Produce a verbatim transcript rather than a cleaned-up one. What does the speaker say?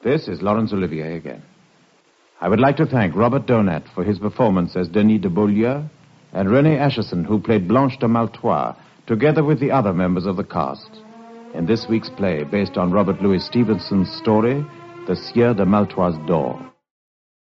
This is Laurence Olivier again. I would like to thank Robert Donat for his performance as Denis de Beaulieu and Renée Acheson, who played Blanche de Maltois, together with the other members of the cast, in this week's play based on Robert Louis Stevenson's story, The Sieur de Maltois d'Or.